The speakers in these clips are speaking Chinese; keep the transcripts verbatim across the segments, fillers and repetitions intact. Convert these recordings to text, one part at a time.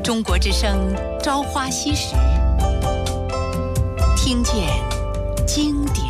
中国之声《朝花夕拾》，听见经典。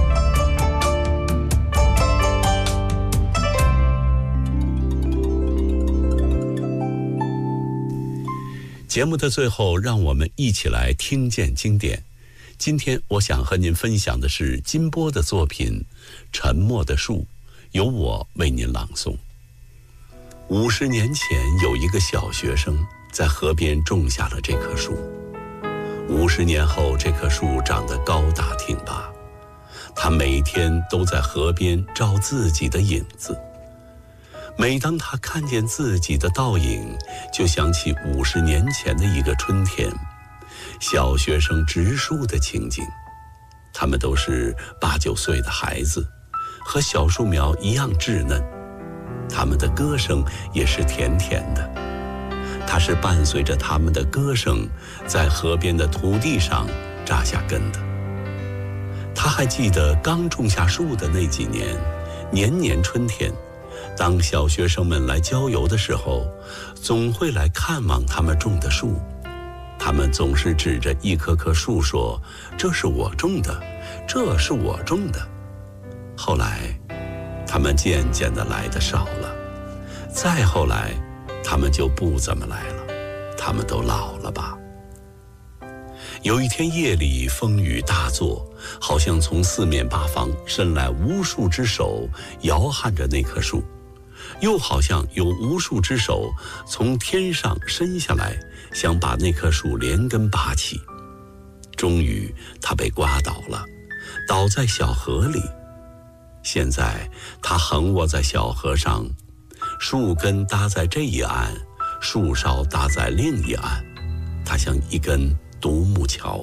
节目的最后，让我们一起来听见经典。今天我想和您分享的是金波的作品《沉默的树》，由我为您朗诵。五十年前，有一个小学生在河边种下了这棵树。五十年后，这棵树长得高大挺拔，他每天都在河边照自己的影子。每当他看见自己的倒影，就想起五十年前的一个春天，小学生植树的情景。他们都是八九岁的孩子，和小树苗一样稚嫩，他们的歌声也是甜甜的。他是伴随着他们的歌声，在河边的土地上扎下根的。他还记得刚种下树的那几年，年年春天，当小学生们来郊游的时候，总会来看望他们种的树。他们总是指着一棵棵树说：“这是我种的，这是我种的。”后来，他们渐渐地来的少了，再后来，他们就不怎么来了，他们都老了吧。有一天夜里，风雨大作，好像从四面八方伸来无数只手，摇撼着那棵树。又好像有无数只手从天上伸下来，想把那棵树连根拔起。终于它被刮倒了，倒在小河里。现在它横卧在小河上，树根搭在这一岸，树梢搭在另一岸，它像一根独木桥。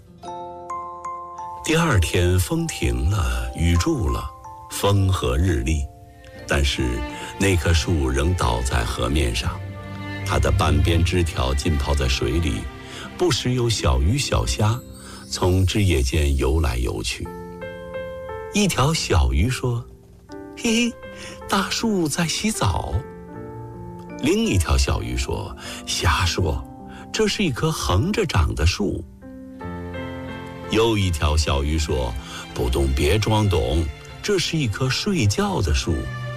第二天风停了，雨住了，风和日丽，但是那棵树仍倒在河面上，它的半边枝条浸泡在水里，不时有小鱼小虾从枝叶间游来游去。一条小鱼说：“嘿嘿，大树在洗澡。”另一条小鱼说：“瞎说，这是一棵横着长的树。”又一条小鱼说：“不懂别装懂，这是一棵睡觉的树。”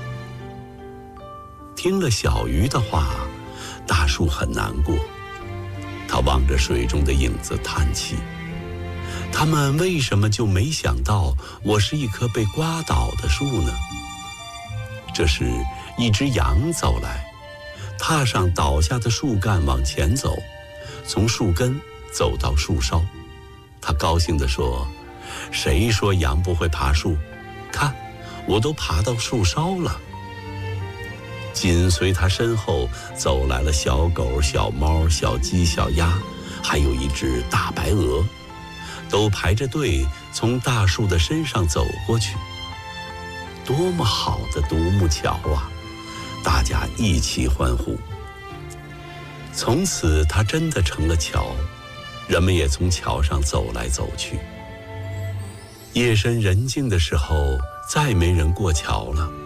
听了小鱼的话，大树很难过，他望着水中的影子叹气。他们为什么就没想到我是一棵被刮倒的树呢？这时一只羊走来，踏上倒下的树干往前走，从树根走到树梢。他高兴地说：“谁说羊不会爬树？看，我都爬到树梢了。”紧随他身后走来了小狗、小猫、小鸡、小鸭，还有一只大白鹅，都排着队从大树的身上走过去。多么好的独木桥啊！大家一起欢呼。从此它真的成了桥，人们也从桥上走来走去。夜深人静的时候，再没人过桥了。